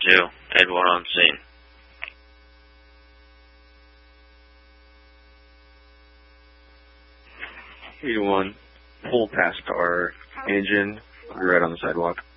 2, Ed 1 on scene. One, pull past our engine, right on the sidewalk.